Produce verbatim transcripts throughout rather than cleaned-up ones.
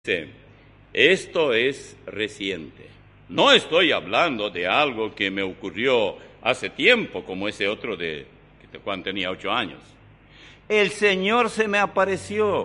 Dice, esto es reciente. No estoy hablando de algo que me ocurrió hace tiempo, como ese otro de cuando tenía ocho años. El Señor se me apareció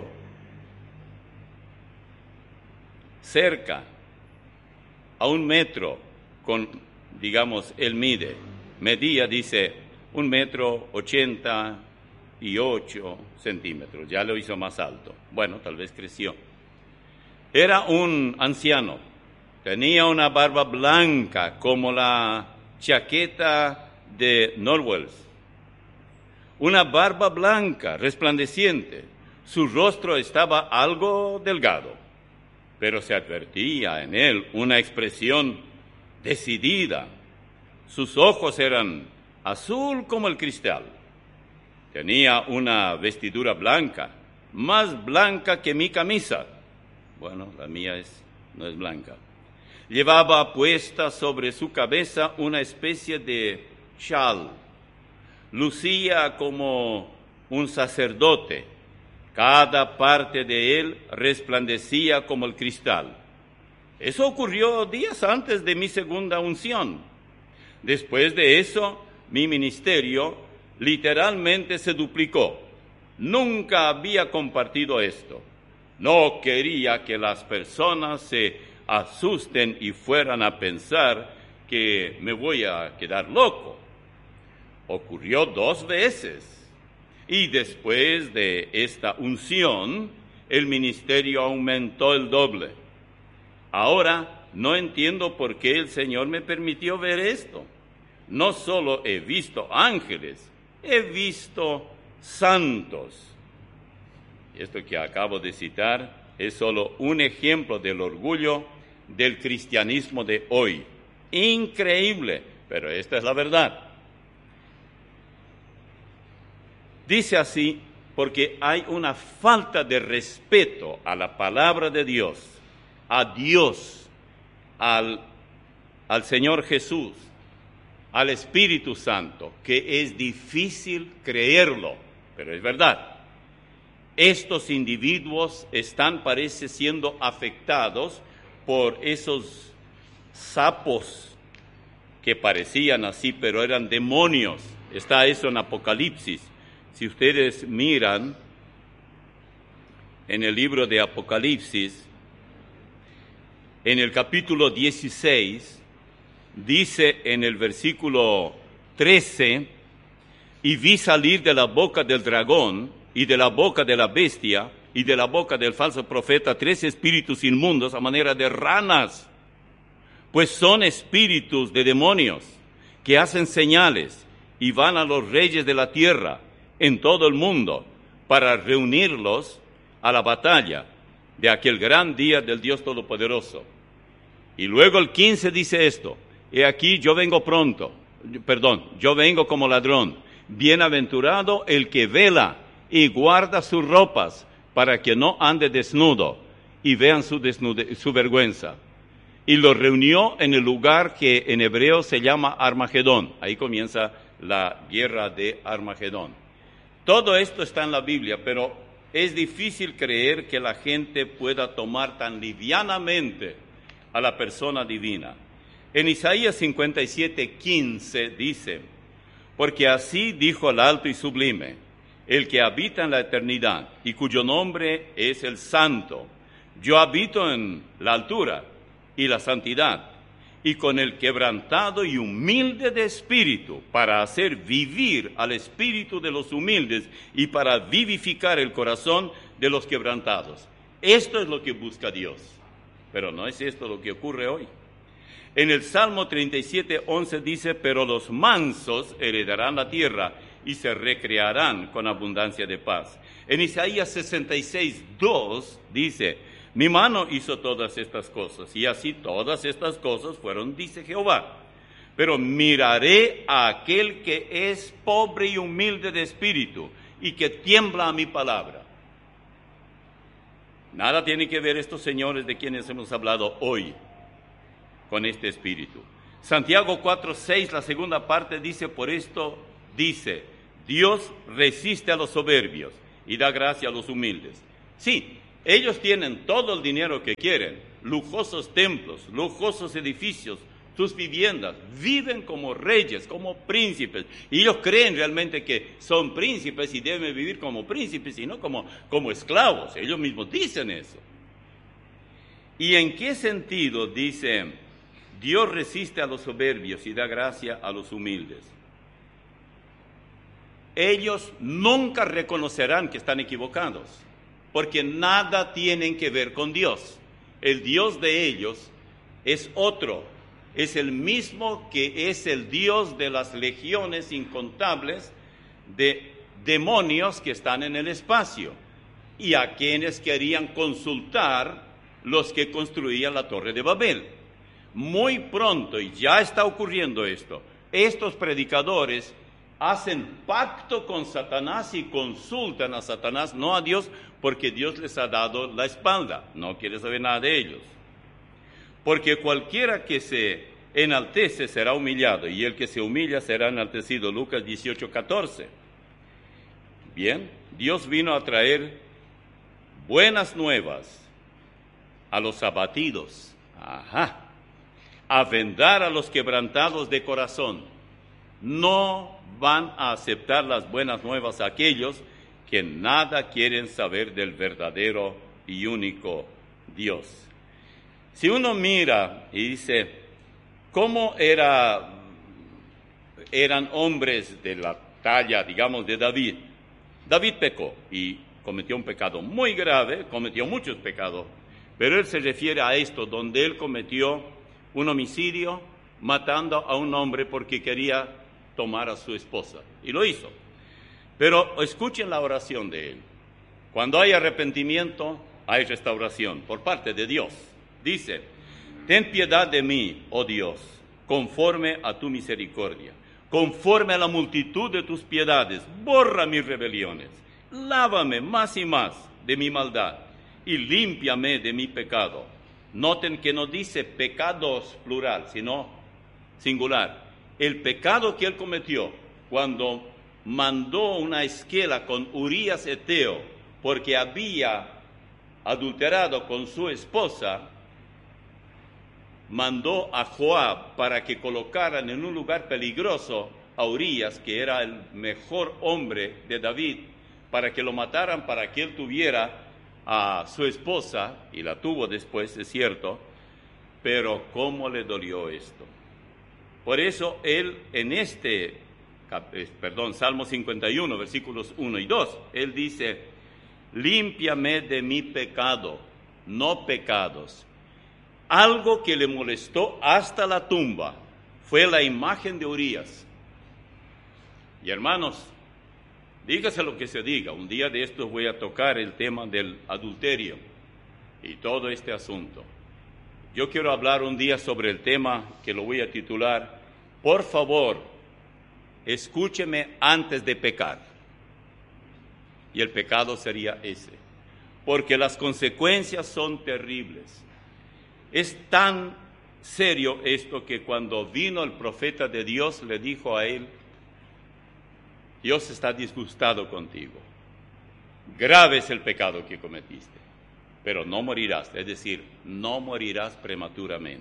cerca, a un metro, con, digamos, él mide, medía, dice, un metro ochenta y ocho centímetros, ya lo hizo más alto. Bueno, tal vez creció. Era un anciano, tenía una barba blanca como la chaqueta de Norwells, una barba blanca, resplandeciente. Su rostro estaba algo delgado, pero se advertía en él una expresión decidida. Sus ojos eran azul como el cristal. Tenía una vestidura blanca, más blanca que mi camisa. Bueno, la mía es, no es blanca. Llevaba puesta sobre su cabeza una especie de chal. Lucía como un sacerdote. Cada parte de él resplandecía como el cristal. Eso ocurrió días antes de mi segunda unción. Después de eso, mi ministerio literalmente se duplicó. Nunca había compartido esto. No quería que las personas se asusten y fueran a pensar que me voy a quedar loco. Ocurrió dos veces. Y después de esta unción, el ministerio aumentó el doble. Ahora no entiendo por qué el Señor me permitió ver esto. No solo he visto ángeles, he visto santos. Esto que acabo de citar es solo un ejemplo del orgullo del cristianismo de hoy. Increíble, pero esta es la verdad. Dice así porque hay una falta de respeto a la palabra de Dios, a Dios, al, al Señor Jesús, al Espíritu Santo, que es difícil creerlo, pero es verdad. Estos individuos están, parece, siendo afectados por esos sapos que parecían así, pero eran demonios. Está eso en Apocalipsis. Si ustedes miran en el libro de Apocalipsis, en el capítulo dieciséis, dice en el versículo trece, y vi salir de la boca del dragón, y de la boca de la bestia, y de la boca del falso profeta, tres espíritus inmundos a manera de ranas, pues son espíritus de demonios, que hacen señales, y van a los reyes de la tierra, en todo el mundo, para reunirlos a la batalla de aquel gran día del Dios Todopoderoso. Y luego el quince dice esto, he aquí yo vengo pronto, perdón, yo vengo como ladrón, bienaventurado el que vela, y guarda sus ropas para que no ande desnudo y vean su, desnude, su vergüenza. Y lo reunió en el lugar que en hebreo se llama Armagedón. Ahí comienza la guerra de Armagedón. Todo esto está en la Biblia, pero es difícil creer que la gente pueda tomar tan livianamente a la persona divina. En Isaías cincuenta y siete, quince dice, porque así dijo el alto y sublime, el que habita en la eternidad y cuyo nombre es el Santo. Yo habito en la altura y la santidad, y con el quebrantado y humilde de espíritu, para hacer vivir al espíritu de los humildes y para vivificar el corazón de los quebrantados. Esto es lo que busca Dios, pero no es esto lo que ocurre hoy. En el Salmo treinta y siete, once dice, pero los mansos heredarán la tierra y se recrearán con abundancia de paz. En Isaías sesenta y seis, dos dice, mi mano hizo todas estas cosas, y así todas estas cosas fueron, dice Jehová. Pero miraré a aquel que es pobre y humilde de espíritu, y que tiembla a mi palabra. Nada tiene que ver estos señores de quienes hemos hablado hoy con este espíritu. Santiago cuatro, seis, la segunda parte dice, por esto dice, Dios resiste a los soberbios y da gracia a los humildes. Sí, Ellos tienen todo el dinero que quieren, lujosos templos, lujosos edificios, sus viviendas, viven como reyes, como príncipes, y ellos creen realmente que son príncipes y deben vivir como príncipes y no como, como esclavos. Ellos mismos dicen eso. ¿Y en qué sentido dice, Dios resiste a los soberbios y da gracia a los humildes? Ellos nunca reconocerán que están equivocados, porque nada tienen que ver con Dios. El Dios de ellos es otro. Es el mismo que es el Dios de las legiones incontables de demonios que están en el espacio y a quienes querían consultar los que construían la Torre de Babel. Muy pronto, y ya está ocurriendo esto, estos predicadores hacen pacto con Satanás y consultan a Satanás, no a Dios, porque Dios les ha dado la espalda, no quiere saber nada de ellos. Porque cualquiera que se enaltece será humillado, y el que se humilla será enaltecido. Lucas dieciocho, catorce. Bien, Dios vino a traer buenas nuevas a los abatidos, ajá, a vendar a los quebrantados de corazón. No van a aceptar las buenas nuevas aquellos que nada quieren saber del verdadero y único Dios. Si uno mira y dice, ¿cómo era, eran hombres de la talla, digamos, de David? David pecó y cometió un pecado muy grave, cometió muchos pecados, pero él se refiere a esto, donde él cometió un homicidio matando a un hombre porque quería tomar a su esposa, y lo hizo. Pero escuchen la oración de él. Cuando hay arrepentimiento, hay restauración por parte de Dios. Dice, ten piedad de mí, oh Dios, conforme a tu misericordia, conforme a la multitud de tus piedades, borra mis rebeliones, lávame más y más de mi maldad y límpiame de mi pecado. Noten que no dice pecados plural, sino singular. El pecado que él cometió cuando mandó una esquela con Urías Eteo porque había adulterado con su esposa, mandó a Joab para que colocaran en un lugar peligroso a Urías, que era el mejor hombre de David, para que lo mataran, para que él tuviera a su esposa, y la tuvo después, es cierto, pero ¿cómo le dolió esto? Por eso él en este, perdón, Salmo cincuenta y uno, versículos uno y dos, él dice, límpiame de mi pecado, no pecados. Algo que le molestó hasta la tumba fue la imagen de Urías. Y hermanos, dígase lo que se diga, un día de estos voy a tocar el tema del adulterio y todo este asunto. Yo quiero hablar un día sobre el tema que lo voy a titular, por favor, escúcheme antes de pecar. Y el pecado sería ese, porque las consecuencias son terribles. Es tan serio esto que cuando vino el profeta de Dios le dijo a él, Dios está disgustado contigo, grave es el pecado que cometiste, pero no morirás, es decir, no morirás prematuramente.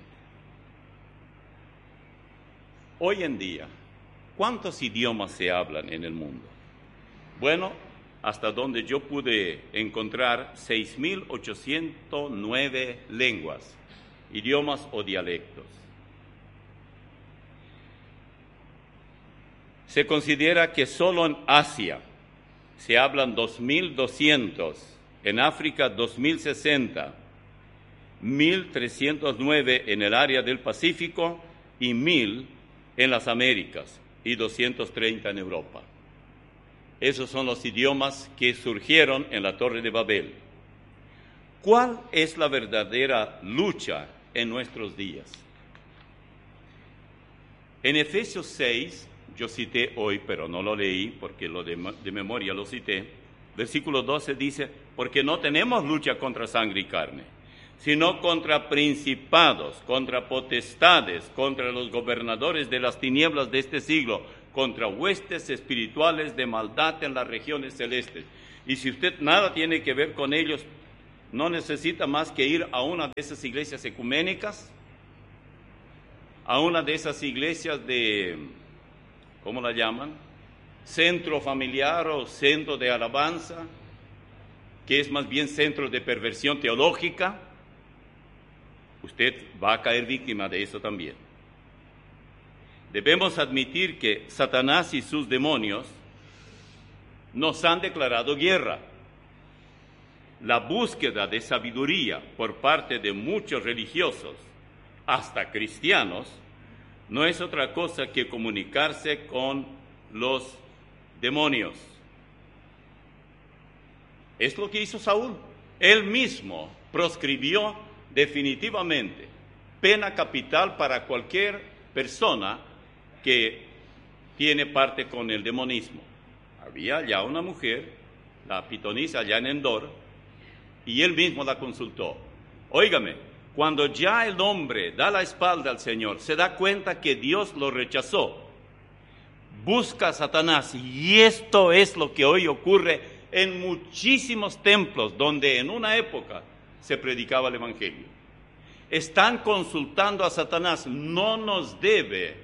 Hoy en día, ¿cuántos idiomas se hablan en el mundo? Bueno, hasta donde yo pude encontrar seis mil ochocientas nueve lenguas, idiomas o dialectos. Se considera que solo en Asia se hablan dos mil doscientos, en África dos mil sesenta, mil trescientos nueve en el área del Pacífico y mil en las Américas y doscientos treinta en Europa. Esos son los idiomas que surgieron en la Torre de Babel. ¿Cuál es la verdadera lucha en nuestros días? En Efesios seis, yo cité hoy, pero no lo leí porque lo de, de memoria lo cité, versículo doce dice, porque no tenemos lucha contra sangre y carne, sino contra principados, contra potestades, contra los gobernadores de las tinieblas de este siglo, contra huestes espirituales de maldad en las regiones celestes. Y si usted nada tiene que ver con ellos, no necesita más que ir a una de esas iglesias ecuménicas, a una de esas iglesias de, ¿cómo la llaman? Centro familiar o centro de alabanza, que es más bien centro de perversión teológica. Usted va a caer víctima de eso también. Debemos admitir que Satanás y sus demonios nos han declarado guerra. La búsqueda de sabiduría por parte de muchos religiosos, hasta cristianos, no es otra cosa que comunicarse con los demonios. Es lo que hizo Saúl. Él mismo proscribió definitivamente pena capital para cualquier persona que tiene parte con el demonismo. Había ya una mujer, la pitonisa allá en Endor, y él mismo la consultó. Óigame, cuando ya el hombre da la espalda al Señor, se da cuenta que Dios lo rechazó, busca a Satanás, y esto es lo que hoy ocurre en muchísimos templos donde en una época se predicaba el Evangelio. Están consultando a Satanás. No nos debe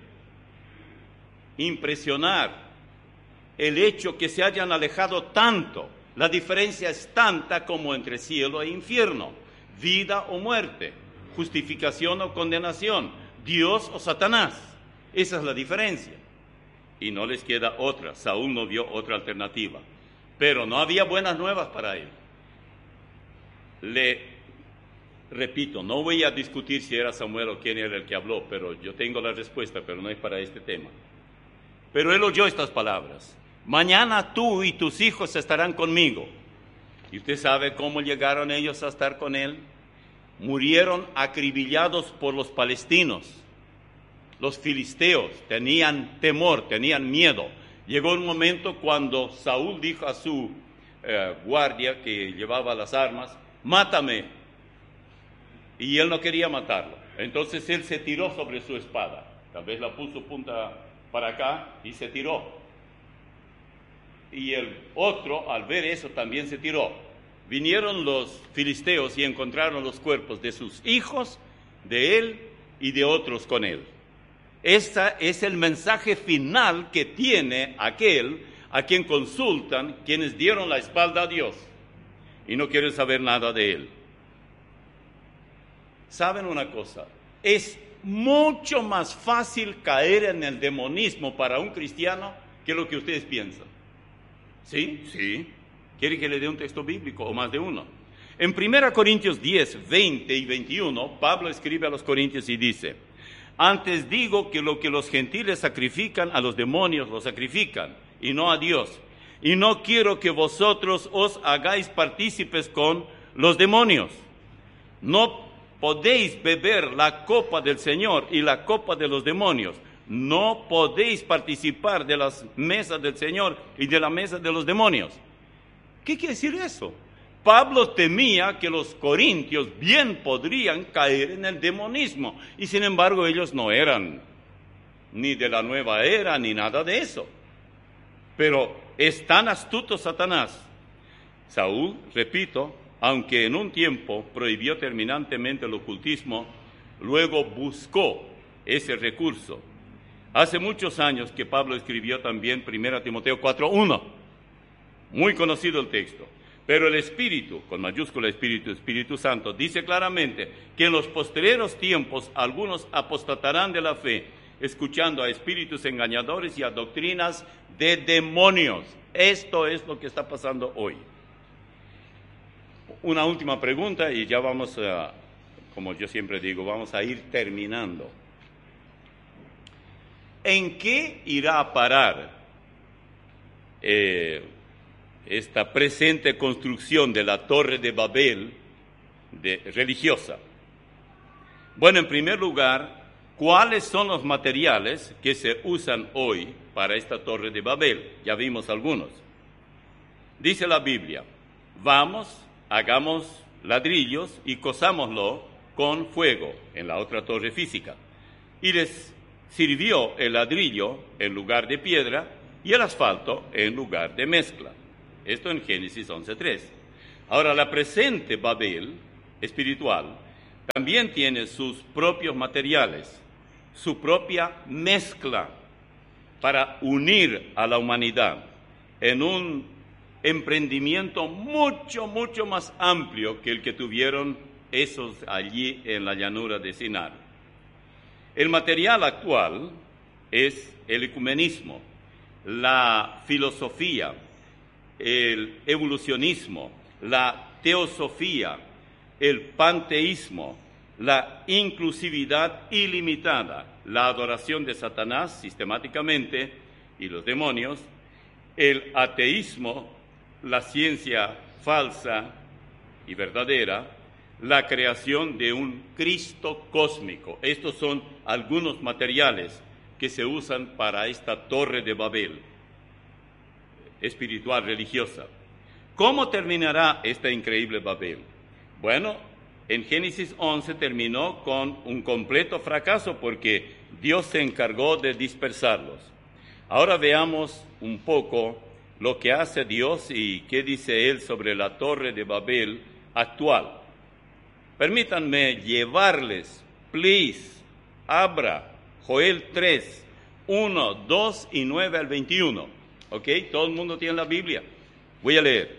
impresionar el hecho que se hayan alejado tanto. La diferencia es tanta como entre cielo e infierno, vida o muerte, justificación o condenación, Dios o Satanás. Esa es la diferencia. Y no les queda otra. Saúl no vio otra alternativa. Pero no había buenas nuevas para él. Le repito, no voy a discutir si era Samuel o quién era el que habló, pero yo tengo la respuesta, pero no es para este tema. Pero él oyó estas palabras: mañana tú y tus hijos estarán conmigo. ¿Y usted sabe cómo llegaron ellos a estar con él? Murieron acribillados por los palestinos. Los filisteos tenían temor, tenían miedo. Llegó un momento cuando Saúl dijo a su eh, guardia que llevaba las armas: mátame. Y él no quería matarlo. Entonces él se tiró sobre su espada. Tal vez la puso punta para acá y se tiró. Y el otro, al ver eso, también se tiró. Vinieron los filisteos y encontraron los cuerpos de sus hijos, de él y de otros con él. Este es el mensaje final que tiene aquel a quien consultan quienes dieron la espalda a Dios y no quieren saber nada de él. ¿Saben una cosa? Es mucho más fácil caer en el demonismo para un cristiano que lo que ustedes piensan. ¿Sí? Sí. ¿Quiere que le dé un texto bíblico o más de uno? En primera Corintios diez, veinte y veintiuno, Pablo escribe a los corintios y dice: antes digo que lo que los gentiles sacrifican, a los demonios lo sacrifican, y no a Dios. Y no quiero que vosotros os hagáis partícipes con los demonios. No podéis beber la copa del Señor y la copa de los demonios. No podéis participar de las mesas del Señor y de la mesa de los demonios. ¿Qué quiere decir eso? Pablo temía que los corintios bien podrían caer en el demonismo, y sin embargo ellos no eran ni de la nueva era ni nada de eso. Pero es tan astuto Satanás. Saúl, repito, aunque en un tiempo prohibió terminantemente el ocultismo, luego buscó ese recurso. Hace muchos años que Pablo escribió también primera Timoteo cuatro uno, muy conocido el texto. Pero el Espíritu, con mayúscula Espíritu, Espíritu Santo, dice claramente que en los postreros tiempos algunos apostatarán de la fe, escuchando a espíritus engañadores y a doctrinas de demonios. Esto es lo que está pasando hoy. Una última pregunta y ya vamos a, como yo siempre digo, vamos a ir terminando. ¿En qué irá a parar eh, esta presente construcción de la Torre de Babel de, religiosa? Bueno, en primer lugar, ¿cuáles son los materiales que se usan hoy para esta Torre de Babel? Ya vimos algunos. Dice la Biblia: vamos, hagamos ladrillos y cosámoslo con fuego, en la otra torre física. Y les sirvió el ladrillo en lugar de piedra y el asfalto en lugar de mezcla. Esto en Génesis once tres. Ahora, la presente Babel espiritual también tiene sus propios materiales, su propia mezcla para unir a la humanidad en un emprendimiento mucho, mucho más amplio que el que tuvieron esos allí en la llanura de Sinar. El material actual es el ecumenismo, la filosofía, el evolucionismo, la teosofía, el panteísmo, la inclusividad ilimitada, la adoración de Satanás sistemáticamente y los demonios, el ateísmo, la ciencia falsa y verdadera, la creación de un Cristo cósmico. Estos son algunos materiales que se usan para esta torre de Babel espiritual religiosa. ¿Cómo terminará esta increíble Babel? Bueno, en Génesis once terminó con un completo fracaso porque Dios se encargó de dispersarlos. Ahora veamos un poco lo que hace Dios y qué dice Él sobre la torre de Babel actual. Permítanme llevarles, please, abra Joel tres, uno, dos y nueve al veintiuno. ¿Ok? Todo el mundo tiene la Biblia. Voy a leer.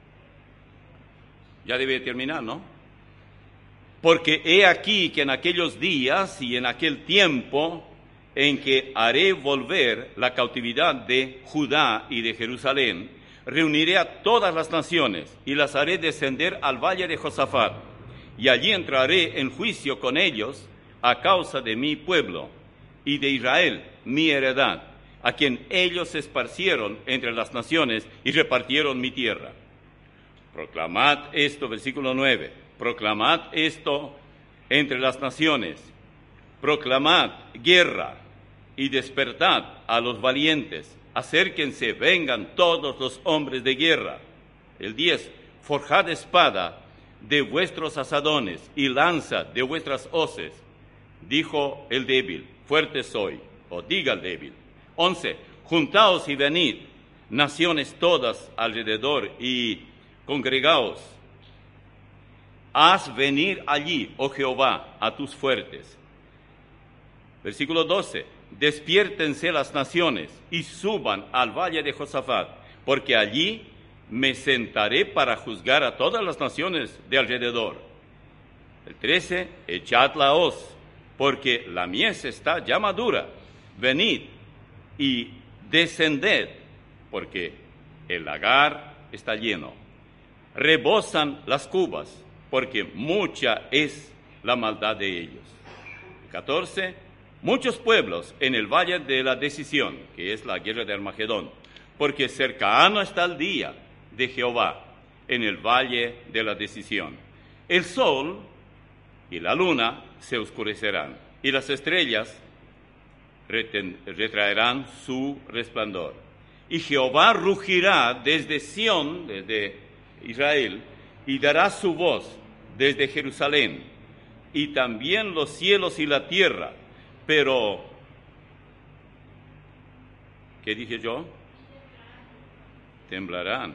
Ya debe terminar, ¿no? Porque he aquí que en aquellos días y en aquel tiempo en que haré volver la cautividad de Judá y de Jerusalén, reuniré a todas las naciones y las haré descender al valle de Josafat, y allí entraré en juicio con ellos a causa de mi pueblo y de Israel, mi heredad, a quien ellos esparcieron entre las naciones y repartieron mi tierra. Proclamad esto, versículo nueve, proclamad esto entre las naciones, proclamad guerra y despertad a los valientes, acérquense, vengan todos los hombres de guerra. El diez, forjad espada de vuestros asadones y lanza de vuestras hoces, dijo el débil, fuerte soy, o diga el débil. once, juntaos y venid, naciones todas alrededor, y congregaos. Haz venir allí, oh Jehová, a tus fuertes. Versículo doce, despiértense las naciones y suban al valle de Josafat, porque allí me sentaré para juzgar a todas las naciones de alrededor. El trece, echad la hoz, porque la mies está ya madura. Venid y descended, porque el lagar está lleno. Rebosan las cubas, porque mucha es la maldad de ellos. catorce, muchos pueblos en el valle de la decisión, que es la guerra de Armagedón, porque cercano está el día de Jehová en el valle de la decisión. El sol y la luna se oscurecerán, y las estrellas reten- retraerán su resplandor. Y Jehová rugirá desde Sión, desde Israel, y dará su voz desde Jerusalén, y también los cielos y la tierra. Pero, ¿qué dije yo? Temblarán.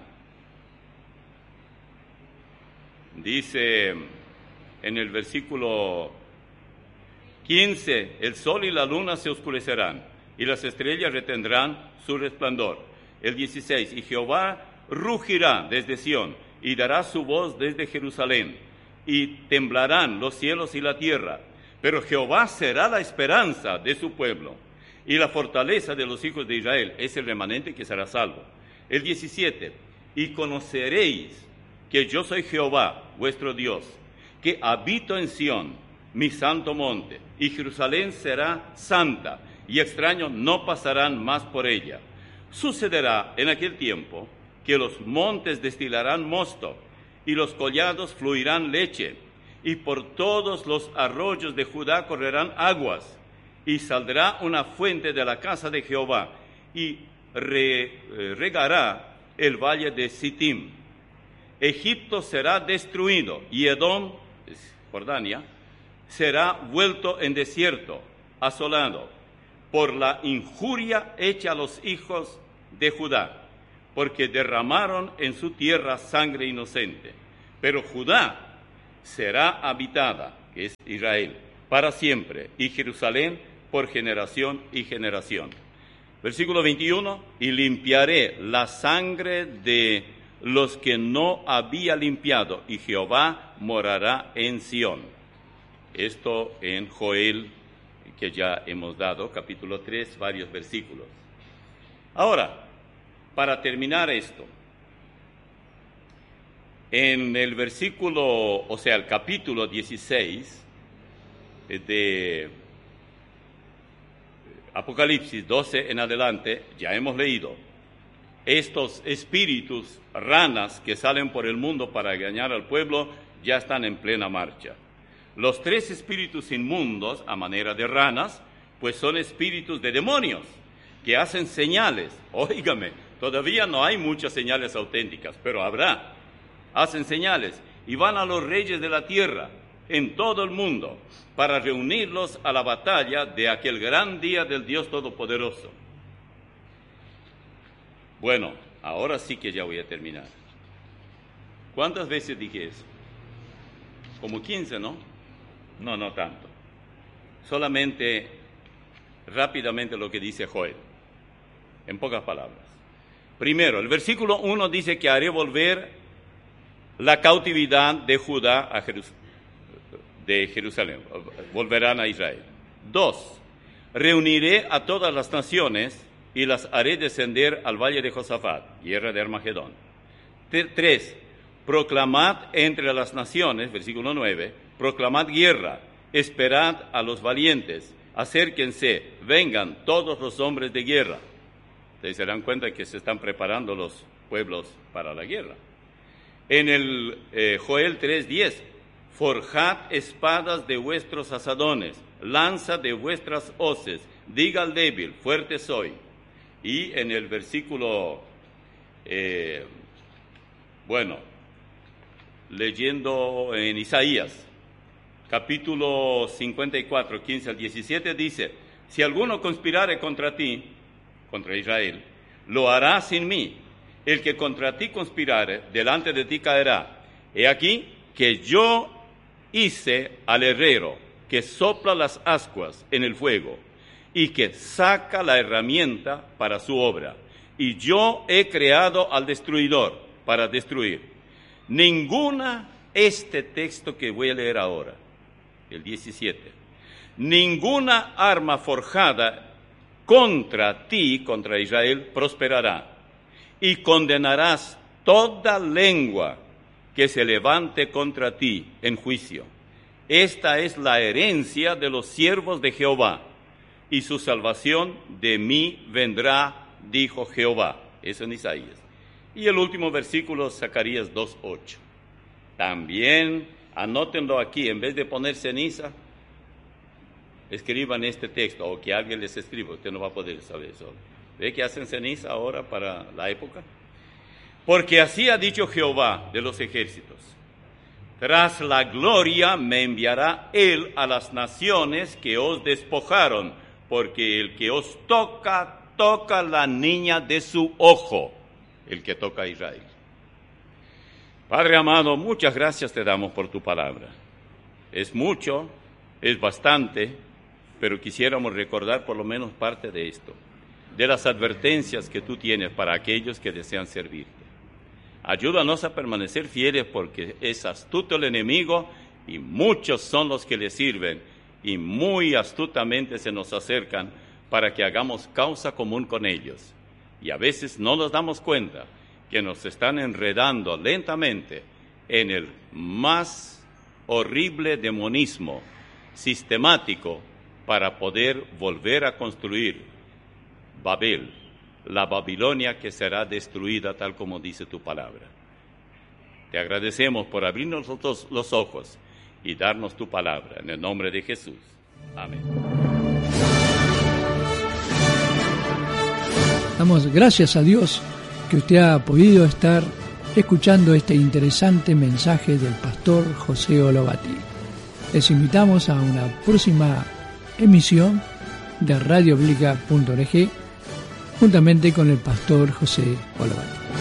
Dice en el versículo quince, el sol y la luna se oscurecerán, y las estrellas retendrán su resplandor. El dieciséis, y Jehová rugirá desde Sión, y dará su voz desde Jerusalén, y temblarán los cielos y la tierra. Pero Jehová será la esperanza de su pueblo, y la fortaleza de los hijos de Israel, es el remanente que será salvo. El diecisiete, y conoceréis que yo soy Jehová, vuestro Dios, que habito en Sión, mi santo monte, y Jerusalén será santa, y extraños no pasarán más por ella. Sucederá en aquel tiempo que los montes destilarán mosto, y los collados fluirán leche, y por todos los arroyos de Judá correrán aguas, y saldrá una fuente de la casa de Jehová, y re, regará el valle de Sittim. Egipto será destruido, y Edom, Jordania, será vuelto en desierto, asolado, por la injuria hecha a los hijos de Judá, porque derramaron en su tierra sangre inocente. Pero Judá será habitada, que es Israel, para siempre, y Jerusalén por generación y generación. Versículo veintiuno, y limpiaré la sangre de los que no había limpiado, y Jehová morará en Sión. Esto en Joel, que ya hemos dado, capítulo tres, varios versículos. Ahora, para terminar esto, en el versículo, o sea, el capítulo dieciséis de Apocalipsis doce en adelante, ya hemos leído, estos espíritus, ranas que salen por el mundo para engañar al pueblo, ya están en plena marcha. Los tres espíritus inmundos, a manera de ranas, pues son espíritus de demonios, que hacen señales. Óigame, todavía no hay muchas señales auténticas, pero habrá. Hacen señales y van a los reyes de la tierra, en todo el mundo, para reunirlos a la batalla de aquel gran día del Dios Todopoderoso. Bueno, ahora sí que ya voy a terminar. ¿Cuántas veces dije eso? Como quince, ¿no? No, no tanto. Solamente, rápidamente lo que dice Joel, en pocas palabras. Primero, el versículo uno dice que haré volver la cautividad de Judá a Jerusalén. de Jerusalén, volverán a Israel. Dos, reuniré a todas las naciones y las haré descender al valle de Josafat, guerra de Armagedón. Tres, proclamad entre las naciones, versículo nueve, proclamad guerra, esperad a los valientes, acérquense, vengan todos los hombres de guerra. Ustedes se dan cuenta que se están preparando los pueblos para la guerra. En el eh, Joel tres diez, forjad espadas de vuestros asadones, lanza de vuestras hoces, diga al débil, fuerte soy. Y en el versículo, eh, bueno, leyendo en Isaías, capítulo cincuenta y cuatro, quince al diecisiete, dice, si alguno conspirare contra ti, contra Israel, lo hará sin mí. El que contra ti conspirare, delante de ti caerá. He aquí que yo hice al herrero que sopla las ascuas en el fuego y que saca la herramienta para su obra. Y yo he creado al destruidor para destruir. Ninguna, este texto que voy a leer ahora, el diecisiete, ninguna arma forjada contra ti, contra Israel, prosperará. Y condenarás toda lengua que se levante contra ti en juicio. Esta es la herencia de los siervos de Jehová, y su salvación de mí vendrá, dijo Jehová. Eso en Isaías. Y el último versículo, Zacarías dos ocho. También, anótenlo aquí, en vez de poner ceniza, escriban este texto, o que alguien les escriba, usted no va a poder saber eso. ¿Ve que hacen ceniza ahora para la época? Porque así ha dicho Jehová de los ejércitos, tras la gloria me enviará él a las naciones que os despojaron, porque el que os toca, toca la niña de su ojo, el que toca a Israel. Padre amado, muchas gracias te damos por tu palabra. Es mucho, es bastante, pero quisiéramos recordar por lo menos parte de esto, de las advertencias que tú tienes para aquellos que desean servirte. Ayúdanos a permanecer fieles porque es astuto el enemigo y muchos son los que le sirven y muy astutamente se nos acercan para que hagamos causa común con ellos. Y a veces no nos damos cuenta que nos están enredando lentamente en el más horrible demonismo sistemático para poder volver a construir Babel, la Babilonia que será destruida tal como dice tu palabra. Te agradecemos por abrirnos los, los ojos y darnos tu palabra. En el nombre de Jesús. Amén. Damos gracias a Dios que usted ha podido estar escuchando este interesante mensaje del pastor José Olobati. Les invitamos a una próxima emisión de radio biblica punto org juntamente con el pastor José Olobati.